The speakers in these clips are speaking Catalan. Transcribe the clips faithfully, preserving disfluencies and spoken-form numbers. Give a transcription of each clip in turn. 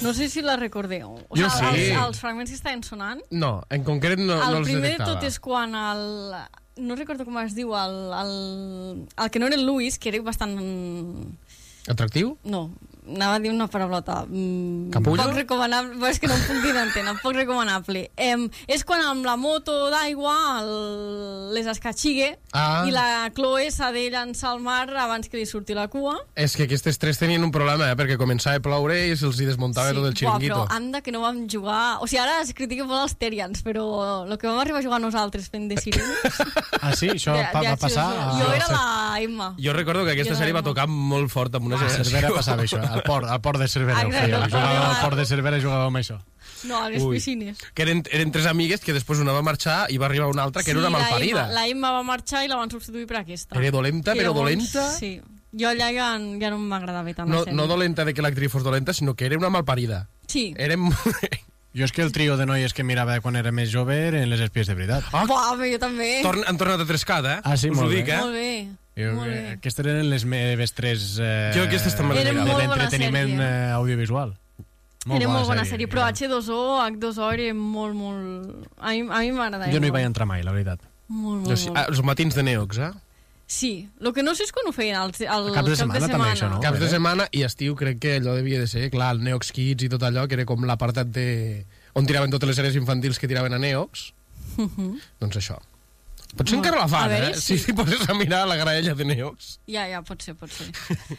No sé si la recordeu. O Jo sigui, sí. els, els fragments que estaven sonant. No, en concret no, el no els primer de detectava. tot és quan el... No recordo com es diu, el, el, el que no era el Lewis, que era bastant... Atractiu? No, anava a dir una paraulota. Mm, Capullo? Poc recomanable, però és que no em puc dir d'antena, poc recomanable. Em, és quan amb la moto d'aigua el- les escatxigue Ah. i la Chloe s'ha de llançar al mar abans que li surti la cua. És que aquestes tres tenien un problema, eh? Perquè començava a ploure i se'ls hi desmuntava tot el Buah, xiringuito. però anda que no vam jugar... O sigui, ara es critica molt els Terians, però el que vam arribar a jugar nosaltres fent de sirenes... Ah, sí? Això de- va, de va passar... H dos O. A... Jo era la Emma. Jo recordo que aquesta Jo sèrie va no. tocar molt fort amb una A Cervera generació. passava això, al port, al port de Cervera. Ah, Ho feia. exacte. Jugava al port de Cervera i jugava amb això. No, a les Ui. piscines. Que eren, eren tres amigues que després una va marxar i va arribar una altra que era una malparida. La Emma, la Emma va marxar i la van substituir per aquesta. Era dolenta, Que però llavors, dolenta. Sí. Jo allà ja, ja no m'agradava tant No, la sèrie. no dolenta de que l'actriu fos dolenta, sinó que era una malparida. Sí. Érem... Jo és que el trio de noies que mirava quan era més jove eren les espies de veritat. Ah, Buah, però jo també. torn, han tornat a trescat, eh? Ah, sí, Us ho molt bé. dic, eh? Molt bé. Jo, molt bé. aquestes eren les meves tres... Eh, Jo aquestes també les Era mirava. molt de bona l'entreteniment sèrie. eh, audiovisual. Era molt bona sèrie, però H dos O, H dos O era molt, molt... A mi, a mi m'agradava. Jo no hi molt. vaig entrar mai, la veritat. Molt, molt, Jo sí, molt. ah, els matins de Neox, eh? Sí, el que no sé és quan ho feien, els, els Caps de setmana també, això, no? Caps de bé. setmana i estiu crec que allò devia de ser, clar, el Neox Kids i tot allò, que era com l'apartat de... on tiraven totes les sèries infantils que tiraven a Neox. Doncs això. Potser encara la A fan, veure, eh? sí. Si t'hi poses a mirar la graella de Neox. Ja, ja, pot ser, pot ser.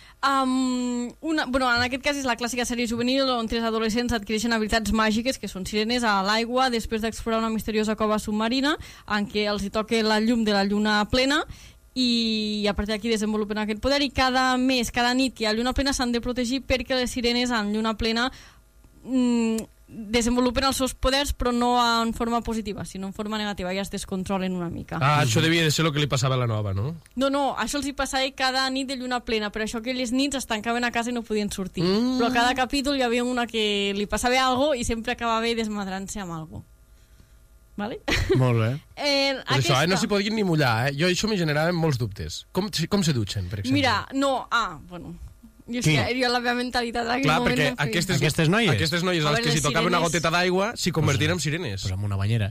Um, una, bueno, en aquest cas és la clàssica sèrie juvenil on tres adolescents adquireixen habilitats màgiques, que són sirenes a l'aigua, després d'explorar una misteriosa cova submarina en què els hi toca la llum de la lluna plena, i a partir d'aquí desenvolupen aquest poder, i cada mes, cada nit que hi ha lluna plena s'han de protegir perquè les sirenes en lluna plena mm, desenvolupen els seus poders, però no en forma positiva, sinó en forma negativa, ja es descontrolen una mica. Ah, això devia de ser el que li passava a la nova, no? No, no, això els hi passava cada nit de lluna plena, per això aquelles nits es tancaven a casa i no podien sortir. Mm. Però a cada capítol hi havia una que li passava alguna cosa i sempre acabava desmadrant-se amb alguna cosa. Vale? Molt bé. Eh, Però això, eh, no s'hi podien ni mullar, eh? Jo això me generava molts dubtes. Com, com se dutxen, per exemple? Mira, no, ah, bueno... Jo, és Qui? que, jo la meva mentalitat en aquell Clar, moment... perquè em feia- aquestes, Aquestes noies? Aquestes noies A a les veure, que les si tocava una sirenes- goteta d'aigua s'hi convertien en sirenes. Pues amb una banyera.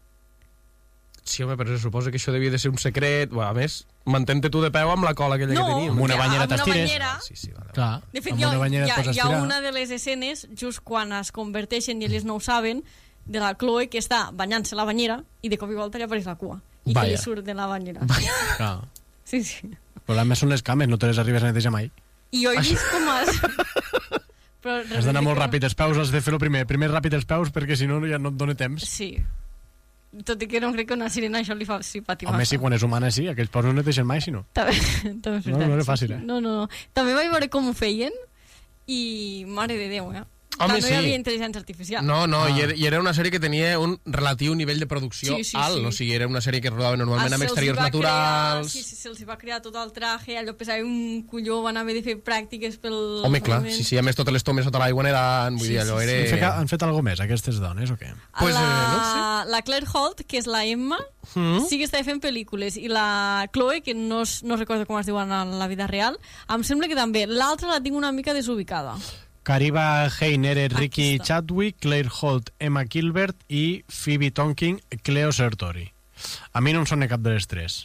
Sí, home, però se suposa que això devia de ser un secret. Bueno, a més, mantén-te tu de peu amb la cola aquella No, que teníem. Amb una ja, banyera amb una t'estires. banyera. Sí, sí, vale. Clar, De fet, amb hi ha, una banyera hi, et ha, pots hi ha estirar. una de les escenes, just quan es converteixen i elles no ho saben, de la Chloe que està banyant-se a la banyera i de cop i volta li apareix la cua. I Vaya. que li surt de la banyera. Clar. Sí, sí. El problema són les cames, no te les arribes a netejar mai. I jo he vist com es... Però Has d'anar molt ràpid els peus, has de fer-ho primer. Primer ràpid els peus, perquè si no ja no et dona temps. Sí. Tot i que no crec que una sirena això li fa sí, patir Home, massa. sí, quan és humana sí, aquells peus no neteixen mai, si no. També, també és No, veritat, no era sí, fàcil, sí. eh? No, no, no. També vaig veure com ho feien i, mare de Déu, eh? Home, Clar, no sí. hi havia intel·ligència artificial. No, no, Ah. i, era, i era una sèrie que tenia un relatiu nivell de producció Sí, sí, alt, sí. o sigui, era una sèrie que rodava normalment Ah, amb se'ls exteriors hi va naturals... Crear, sí, sí, se'ls hi va crear tot el traje, allò pesava un colló, van haver de fer pràctiques pel... Home, clar, moviment. sí, sí, a més totes les tomes sota l'aigua nedant, vull Sí, dir, allò sí, sí. Han fet, era... han fet alguna més, aquestes dones, o què? Pues, la, eh, no ho la Claire Holt, que és la Emma, Mm? sí que estava fent pel·lícules, i la Chloe, que no, es- no recordo com es diu en la vida real, em sembla que també. L'altra la tinc una mica desubicada. Cariba Heiner, Ricky està. Chadwick, Claire Holt, Emma Gilbert i Phoebe Tonkin, Cleo Sertori. A mi no em sona cap de les tres.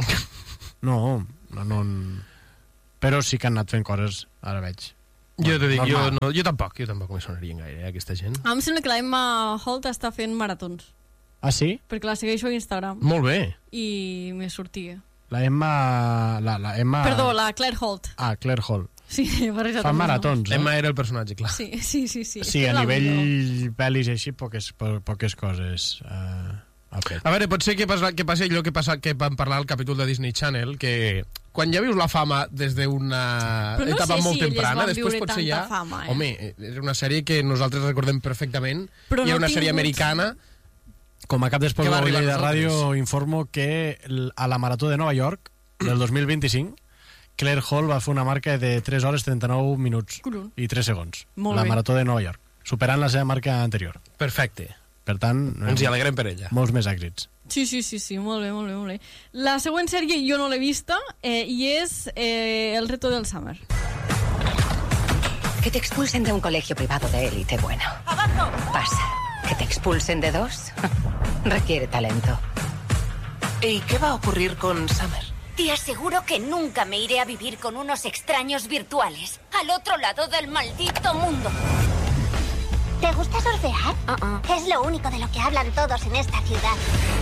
No, no, no... Però sí que han anat fent coses, ara veig. Jo te dic, jo, Normal. no, jo tampoc, jo tampoc me sonarien gaire, eh, aquesta gent. Em sembla que la Emma Holt està fent maratons, Ah, sí? perquè la segueixo a Instagram Molt bé. i me sortia. La Emma... La, la Emma... Perdó, la Claire Holt. Ah, Claire Holt. Sí, he barrejat Fa els noms. maratons, eh? Emma era el personatge, clar. Sí, sí, sí. Sí, Sí, És a la nivell millor. pel·lis i així, poques, po poques coses uh, ha fet. A veure, pot ser que, passa, que passi allò que, passa, que vam parlar al capítol de Disney Channel, que quan ja vius la fama des d'una Però no etapa sé molt si elles temprana, van després viure potser ja... tanta fama, eh? Home, era una sèrie que nosaltres recordem perfectament. Però Hi ha no una ha sèrie tingut- americana... Com a cap Que d'Esport va de arribar de a Ràdio nosaltres. informo que l- a la Marató de Nova York del dos mil vint-i-cinc Claire Hall va fer una marca de tres hores trenta-nou minuts Collons. i tres segons. Molt la bé. Marató de Nova York, superant la seva marca anterior. Perfecte. Per tant, Ens hi alegrem per ella. molts més èxits. Sí, sí, sí, sí, molt bé, molt bé, molt bé. La següent sèrie jo no l'he vista eh, i és eh, El reto del Summer. Que te expulsen de un colegio privado de élite, bueno. ¡Abajo! Pasa. Que te expulsen de dos, requiere talento. ¿Y qué va a ocurrir con Summer? Te aseguro que nunca me iré a vivir con unos extraños virtuales al otro lado del maldito mundo. ¿Te gusta surfear? Uh-uh. Es lo único de lo que hablan todos en esta ciudad.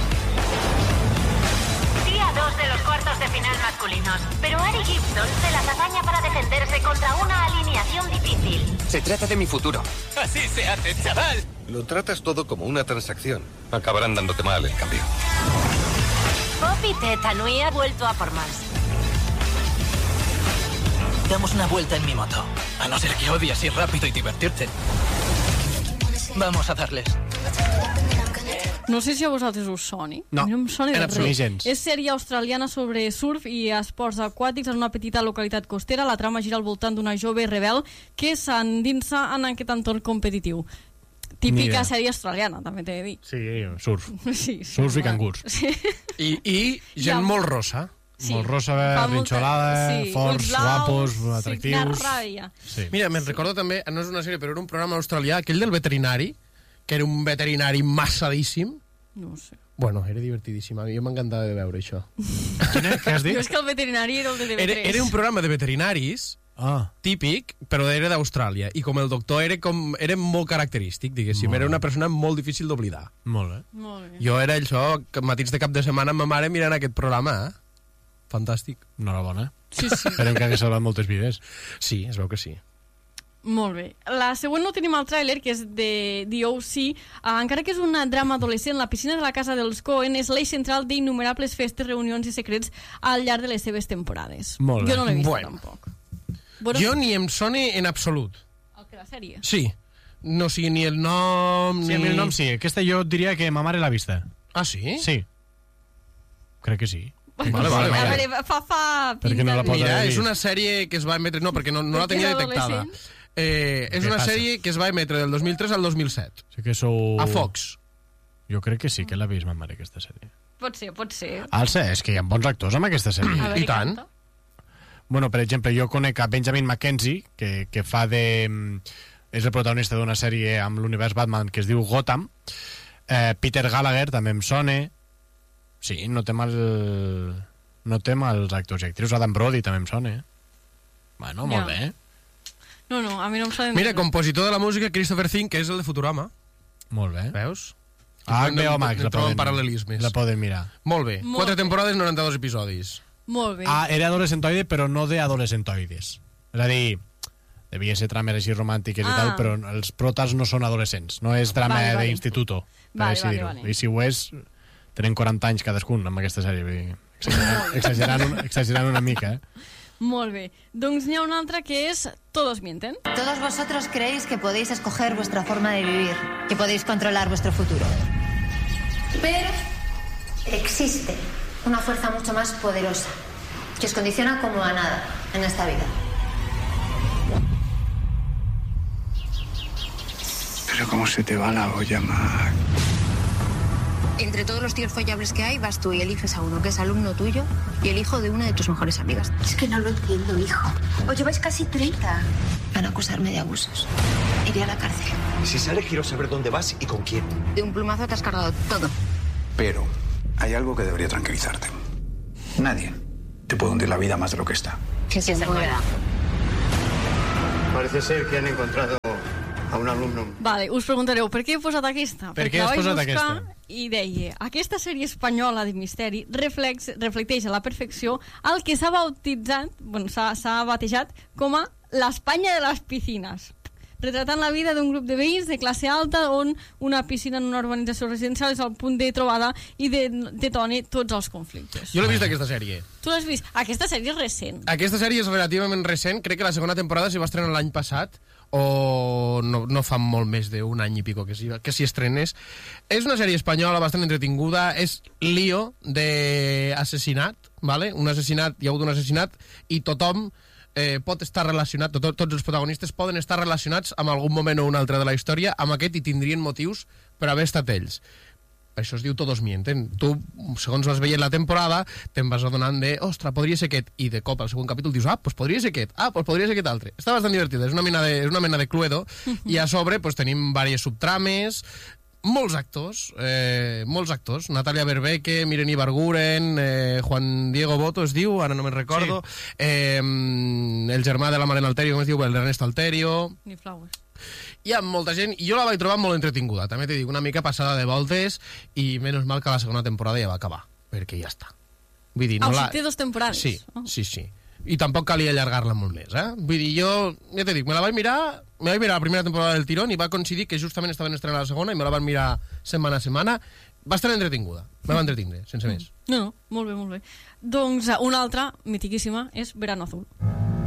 Día dos de los cuartos de final masculinos. Pero Ari Gibson se las apaña para defenderse contra una alineación difícil. Se trata de mi futuro. Así se hace, chaval. Lo tratas todo como una transacción. Acabarán dándote mal el cambio. Poppy Tetanui ha vuelto a por más. Damos una vuelta en mi moto. A no ser que odias ir rápido y divertirte. Vamos a darles. No sé si a vosaltres us soni. No, a mi no em sona en de absolut res. gens. És sèrie australiana sobre surf i esports aquàtics en una petita localitat costera. La trama gira al voltant d'una jove rebel que s'endinsa en aquest entorn competitiu. Típica Mira. sèrie australiana, també t'he de dir. Sí, surf. Sí, sí, Surf i cangurs. Sí. I, i gent Ja. molt rossa. Sí. Molt rosa, Fa molta- rinxolada, sí, forts, ulls blaus, guapos, sí, atractius. quina ràbia. Sí. Mira, me'n recordo també, no és una sèrie, però era un programa australià, aquell del veterinari, que era un veterinari massadíssim. No ho sé. Bueno, era divertidíssim. A mi m'encantava de veure això. Quina? Què has dit? Jo és que el veterinari era el de T V tres. Era, era un programa de veterinaris Ah, típic, però era d'Austràlia. I com el doctor era, com, era molt característic, diguéssim. Molt Era bé. una persona molt difícil d'oblidar. molt bé. Molt bé. Jo era això, que matins de cap de setmana amb ma mare mirant aquest programa, eh? Fantàstic. Enhorabona. Sí, sí. Esperem que hagués salvat moltes vides. Sí, es veu que sí. Molt bé. La següent no tenim el tràiler, que és de The O C. Uh, encara que és un drama adolescent, la piscina de la casa dels Coen és l'eix central d'innomerables festes, reunions i secrets al llarg de les seves temporades. Molt bé. Jo no l'he vist Bueno. tampoc. Bueno, Jo ni em soni en absolut. el que la sèrie. Sí. No o sigui ni el nom, Sí, ni... a mi el nom sí. Aquesta jo diria que ma mare l'ha vista. Ah, sí? Sí. Crec que sí. Vale, vale, A vale. veure, fa, fa Per què no la pinta pot de- Mira, haver és vist? una sèrie que es va emetre... No, perquè no, no la Perquè tenia és detectada. adolescent. Eh, és Què una passa? sèrie que es va emetre del dos mil tres al dos mil set. Sí que sou... A Fox. Jo crec que sí que l'ha vist ma mare, aquesta sèrie. Pot ser, pot ser. Alça, és que hi ha bons actors amb aquesta sèrie. A veure, I tant. canta. Bueno, per exemple, jo conec a Benjamin McKenzie, que, que fa de... mm, és el protagonista d'una sèrie amb l'univers Batman que es diu Gotham. Eh, Peter Gallagher també em sona. Sí, no té mal... No té mals actors i actrius. Adam Brody també em sona. Bueno, molt Ja. bé. No, no, a mi no em sona... Mira, compositor de la música, Christopher Think, que és el de Futurama. Molt bé. Veus? Ah, No- H B O no- Max, no la troben poden, paral·lelismes. la poden mirar. Molt bé. Molt Quatre bé. temporades, noranta-dos episodis. Molt bé. Ah, era adolescentoide, però no de adolescentoides. És a dir, devia ser trames així romàntiques Ah. i tal, però els protas no són adolescents. No és drama Vale, vale. d'instituto, per Vale, així vale, dir-ho. vale. I si ho és, tenen quaranta anys cadascun amb aquesta sèrie. vull dir, Exagerant, exagerant, un, exagerant una mica, eh? Molt bé. Doncs n'hi ha una altra que és Todos mienten. Todos vosotros creéis que podéis escoger vuestra forma de vivir, que podéis controlar vuestro futuro. Pero existe una fuerza mucho más poderosa que os condiciona como a nada en esta vida. Pero cómo se te va la olla, Mac. Entre todos los tíos follables que hay, vas tú y eliges a uno que es alumno tuyo y el hijo de una de tus mejores amigas. Es que no lo entiendo, hijo. Os lleváis casi treinta. Van a acusarme de abusos. Iré a la cárcel. Si sale, quiero saber dónde vas y con quién. De un plumazo te has cargado todo. Pero hay algo que debería tranquilizarte. Nadie te puede hundir la vida más de lo que está. Que se muera. Parece ser que han encontrado a un alumno. Vale, us preguntareu, per què he posat aquesta? Per Perquè què has la vaig posat buscar aquesta? I deia, aquesta sèrie espanyola de misteri reflex, reflecteix a la perfecció el que s'ha bautitzat, bueno, s'ha s'ha batejat com a l'Espanya de les piscines, retratant la vida d'un grup de veïns de classe alta on una piscina en una urbanització residencial és el punt de trobada i de, detona tots els conflictes. Jo l'he vist, aquesta sèrie. Tu l'has vist? Aquesta sèrie és recent. Aquesta sèrie és relativament recent, crec que la segona temporada s'hi va estrenar l'any passat, o no, no fa molt més d'un any i pico que s'hi que s'hi estrenés. És una sèrie espanyola bastant entretinguda, és lío d'assassinat, ¿vale? Un assassinat, hi ha hagut un assassinat, i tothom eh, pot estar relacionat, tot, tots els protagonistes poden estar relacionats amb algun moment o un altre de la història, amb aquest i tindrien motius per haver estat ells. Per això es diu Todos mienten. Tu, segons vas veient la temporada, te'n vas adonant de, ostres, podria ser aquest, i de cop al segon capítol dius, ah, pues podria ser aquest, ah, pues podria ser aquest altre. Està bastant divertida, és una mena de, és una mena de Cluedo, i a sobre pues, tenim diverses subtrames, molts actors, eh, molts actors. Natalia Berbeque, Miren Ibarguren, eh, Juan Diego Boto es diu, ara no me'n recordo, sí. eh, el germà de la Marina Alterio, com es diu, l'Ernest Alterio. Ni flowers. Hi ha molta gent, i jo la vaig trobar molt entretinguda, també t'he dit, una mica passada de voltes, i menys mal que la segona temporada ja va acabar, perquè ja està. Vull dir, no ah, o la... sigui, té dos temporades. Sí, oh. sí, sí. I tampoc calia allargar-la molt més, eh? Vull dir, jo, ja t'he dit, me la vaig mirar, me vaig mirar la primera temporada del tirón i va coincidir que justament estaven estrenant la segona i me la van mirar setmana a setmana. Va estar entretinguda, me va entretindre, sense més. No, no, molt bé, molt bé. Doncs una altra, mitiquíssima, és Verano Azul.